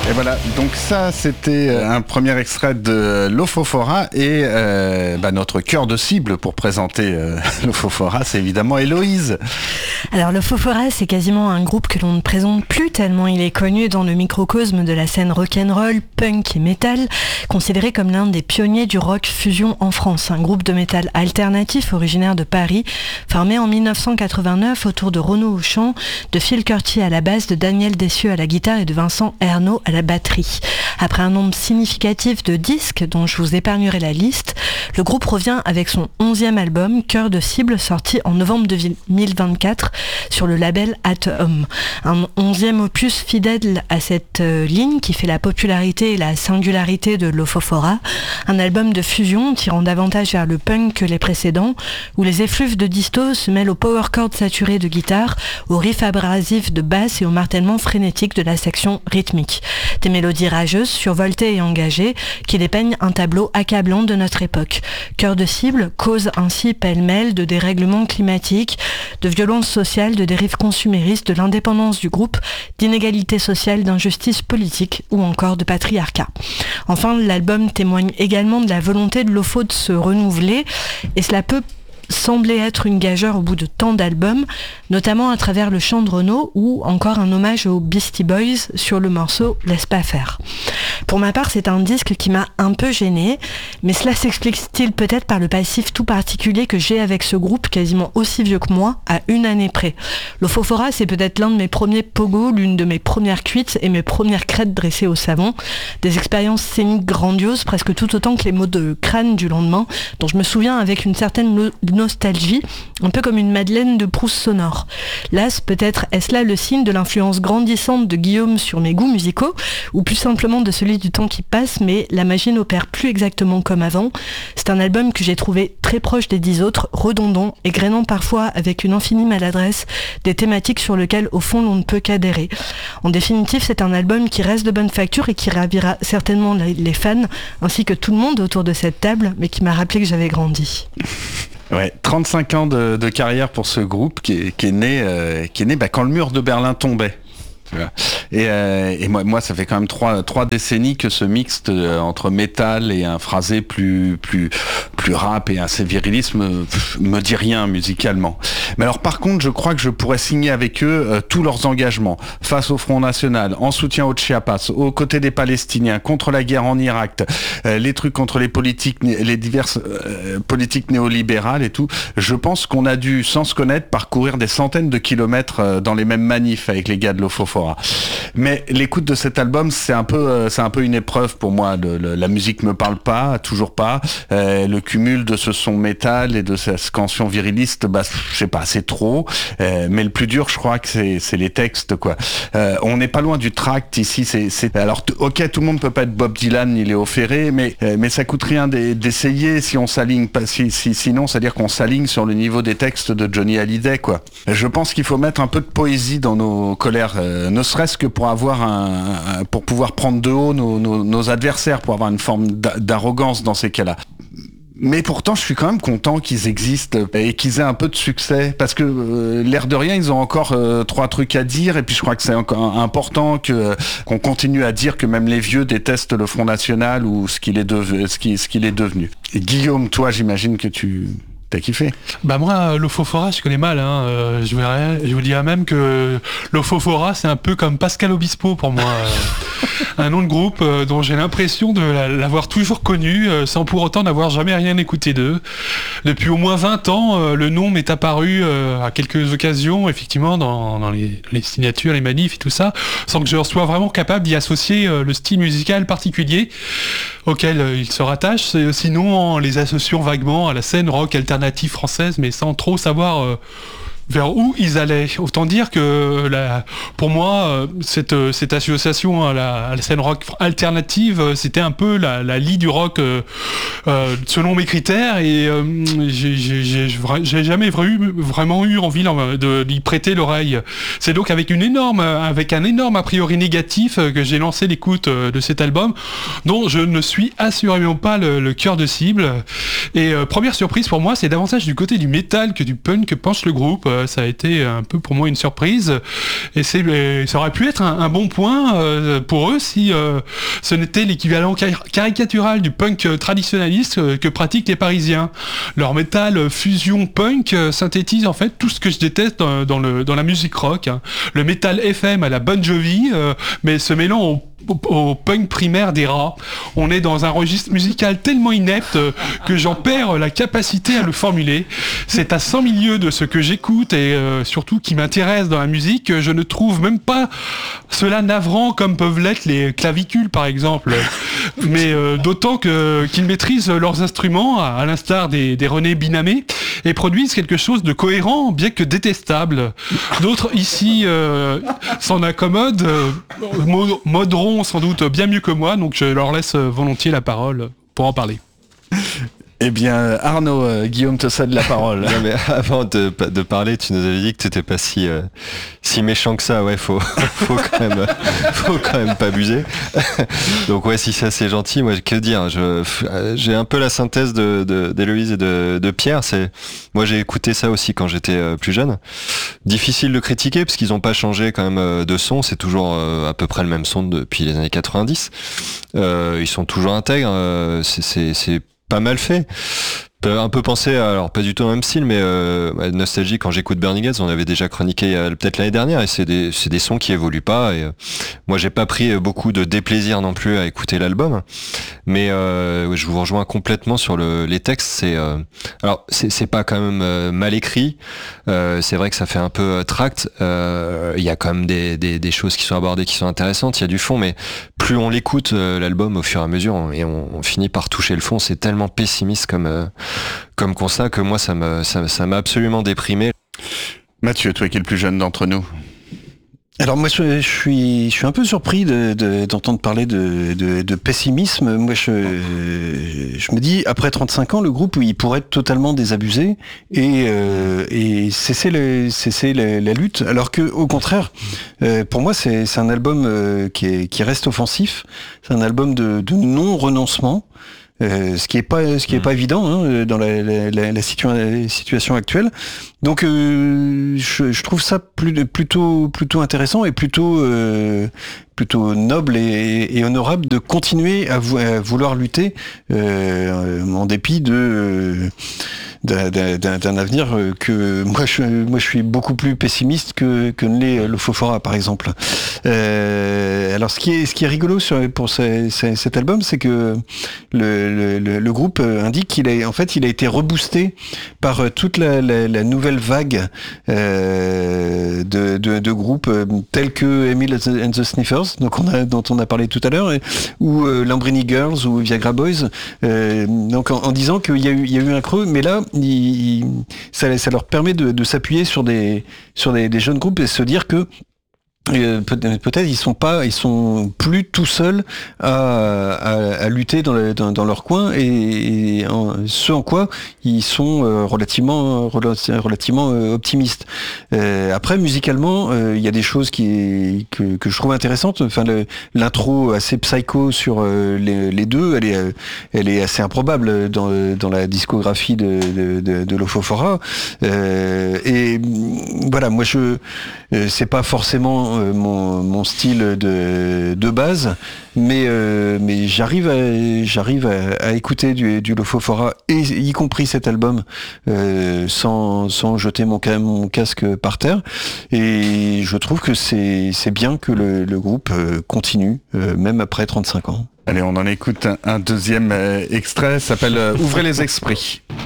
Et voilà, donc ça c'était un premier extrait de Lofofora et notre cœur de cible pour présenter Lofofora, c'est évidemment Héloïse. Alors Lofofora, c'est quasiment un groupe que l'on ne présente plus tellement il est connu dans le microcosme de la scène rock'n'roll, punk et metal, considéré comme l'un des pionniers du rock fusion en France, un groupe de métal alternatif originaire de Paris, formé en 1989 autour de Renaud au chant, de Phil Curti à la basse, de Daniel Dessieux à la guitare et de Vincent Ernaud à la batterie. Après un nombre significatif de disques dont je vous épargnerai la liste, le groupe revient avec son 11e album, Cœur de cible, sorti en novembre 2024 sur le label At Home. Un 11e opus fidèle à cette ligne qui fait la popularité et la singularité de Lofofora, un album de fusion tirant davantage vers le punk que les précédents, où les effluves de disto se mêlent aux power chords saturés de guitare, aux riffs abrasifs de basse et au martèlement frénétique de la section rythmique. Des mélodies rageuses, survoltées et engagées qui dépeignent un tableau accablant de notre époque. Cœur de cible cause ainsi pêle-mêle de dérèglements climatiques, de violences sociales, de dérives consuméristes, de l'indépendance du groupe, d'inégalités sociales, d'injustices politiques ou encore de patriarcat. Enfin, l'album témoigne également de la volonté de Lofo de se renouveler et cela peut semblait être une gageure au bout de tant d'albums, notamment à travers le chant de Renaud ou encore un hommage aux Beastie Boys sur le morceau Laisse pas faire. Pour ma part, c'est un disque qui m'a un peu gênée, mais cela s'explique-t-il peut-être par le passif tout particulier que j'ai avec ce groupe quasiment aussi vieux que moi, à une année près. Lofofora, c'est peut-être l'un de mes premiers pogos, l'une de mes premières cuites et mes premières crêtes dressées au savon, des expériences scéniques grandioses, presque tout autant que les mots de crâne du lendemain, dont je me souviens avec une certaine nostalgie, un peu comme une Madeleine de Proust sonore. Là, peut-être est-ce là le signe de l'influence grandissante de Guillaume sur mes goûts musicaux, ou plus simplement de celui du temps qui passe, mais la magie n'opère plus exactement comme avant. C'est un album que j'ai trouvé très proche des 10 autres, redondant et grainant parfois avec une infinie maladresse des thématiques sur lesquelles au fond l'on ne peut qu'adhérer. En définitive, c'est un album qui reste de bonne facture et qui ravira certainement les fans, ainsi que tout le monde autour de cette table, mais qui m'a rappelé que j'avais grandi. Ouais, 35 ans de carrière pour ce groupe qui est né quand le mur de Berlin tombait. Et moi, ça fait quand même trois décennies que ce mixte entre métal et un phrasé plus rap et un virilisme me dit rien musicalement. Mais alors par contre, je crois que je pourrais signer avec eux tous leurs engagements face au Front National, en soutien aux Chiapas, aux côtés des Palestiniens, contre la guerre en Irak, les trucs contre les diverses politiques néolibérales et tout. Je pense qu'on a dû, sans se connaître, parcourir des centaines de kilomètres dans les mêmes manifs avec les gars de Lofofora. Mais l'écoute de cet album, c'est un peu une épreuve pour moi. La musique me parle pas, toujours pas. Le cumul de ce son métal et de cette scansion viriliste, je sais pas, c'est trop. Mais le plus dur, je crois que c'est les textes, quoi. On n'est pas loin du tract ici. Alors, ok, tout le monde peut pas être Bob Dylan ni Léo Ferré, mais ça coûte rien d'essayer si on s'aligne pas. Sinon, c'est-à-dire qu'on s'aligne sur le niveau des textes de Johnny Hallyday, quoi. Je pense qu'il faut mettre un peu de poésie dans nos colères. Ne serait-ce que pour pour pouvoir prendre de haut nos adversaires, pour avoir une forme d'arrogance dans ces cas-là. Mais pourtant, je suis quand même content qu'ils existent et qu'ils aient un peu de succès, parce que l'air de rien, ils ont encore 3 trucs à dire, et puis je crois que c'est encore important qu'on continue à dire que même les vieux détestent le Front National ou ce qu'il est devenu. Et Guillaume, toi, j'imagine que t'as kiffé? Moi, Lofofora, je connais mal. Je vous dirais même que Lofofora, c'est un peu comme Pascal Obispo pour moi. Un nom de groupe dont j'ai l'impression de l'avoir toujours connu, sans pour autant n'avoir jamais rien écouté d'eux. Depuis au moins 20 ans, le nom m'est apparu à quelques occasions, effectivement, dans les signatures, les manifs et tout ça, sans que je sois vraiment capable d'y associer le style musical particulier auquel il se rattache, sinon en les associant vaguement à la scène rock alternative française, mais sans trop savoir vers où ils allaient. Autant dire que pour moi, cette association à la scène rock alternative, c'était un peu la lie du rock selon mes critères, et j'ai jamais vraiment eu envie d'y prêter l'oreille. C'est donc avec un énorme a priori négatif que j'ai lancé l'écoute de cet album, dont je ne suis assurément pas le cœur de cible. Et première surprise pour moi, c'est davantage du côté du métal que du punk que penche le groupe. ça a été un peu pour moi une surprise. Et ça aurait pu être un bon point pour eux si ce n'était l'équivalent caricatural du punk traditionnaliste que pratiquent les Parisiens. Leur métal fusion punk synthétise en fait tout ce que je déteste dans la musique rock. Hein. Le métal FM à la Bon Jovi, mais se mêlant au punk primaire des rats. On est dans un registre musical tellement inepte que j'en perds la capacité à le formuler. C'est à 100 000 lieues de ce que j'écoute et surtout qui m'intéresse dans la musique. Je ne trouve même pas cela navrant comme peuvent l'être les clavicules par exemple. Mais d'autant qu'ils maîtrisent leurs instruments à l'instar des René Binamé et produisent quelque chose de cohérent bien que détestable. D'autres ici s'en accommodent, moderont sans doute bien mieux que moi, donc je leur laisse volontiers la parole pour en parler. Eh bien, Arnaud, Guillaume te cède la parole. Non, mais avant de parler, tu nous avais dit que tu n'étais pas si méchant que ça. Ouais, faut quand même pas abuser. Donc ouais, si ça c'est gentil, moi que dire. J'ai un peu la synthèse d'Héloïse et de Pierre. Moi j'ai écouté ça aussi quand j'étais plus jeune. Difficile de critiquer parce qu'ils n'ont pas changé quand même de son. C'est toujours à peu près le même son depuis les années 90. Ils sont toujours intègres. C'est pas mal fait. Un peu pensé, alors pas du tout dans le même style, mais nostalgie quand j'écoute Burning Heads, on avait déjà chroniqué peut-être l'année dernière, et c'est des sons qui évoluent pas. Et moi, j'ai pas pris beaucoup de déplaisir non plus à écouter l'album, mais je vous rejoins complètement sur les textes. Alors c'est pas quand même mal écrit. C'est vrai que ça fait un peu tract. Il y a quand même des choses qui sont abordées, qui sont intéressantes. Il y a du fond, mais plus on l'écoute l'album au fur et à mesure, on finit par toucher le fond. C'est tellement pessimiste comme constat que moi ça m'a absolument déprimé. Mathieu, toi qui es le plus jeune d'entre nous. Alors moi je suis un peu surpris d'entendre parler de pessimisme. Moi je me dis après 35 ans le groupe il pourrait être totalement désabusé et cesser la lutte, alors que au contraire pour moi c'est un album qui reste offensif, c'est un album de non-renoncement. Ce qui est pas évident hein, dans la situation actuelle. Donc je trouve ça plutôt intéressant et plutôt noble et honorable de continuer à vouloir lutter en dépit d'un avenir que moi je suis beaucoup plus pessimiste que ne l'est le Fofora par exemple. Alors ce qui est rigolo pour cet album, c'est que le groupe indique qu'il a été reboosté par toute la nouvelle vague de groupes tels que Emil and the Sniffers, dont on a parlé tout à l'heure, ou Lambrini Girls ou Viagra Boys, donc en disant qu'il y a eu un creux, mais là ça leur permet de s'appuyer sur des jeunes groupes et se dire que peut-être ils sont plus tout seuls à lutter dans leur coin et ce en quoi ils sont relativement optimistes. Après musicalement il y a des choses que je trouve intéressantes. Enfin l'intro assez psycho sur les deux, elle est assez improbable dans la discographie de l'Ofofora. Et voilà, moi c'est pas forcément mon style de base, mais j'arrive à écouter du Lofofora, et y compris cet album, sans jeter mon casque par terre, et je trouve que c'est bien que le groupe continue, même après 35 ans. Allez, on en écoute un deuxième extrait, ça s'appelle Ouvrez les esprits.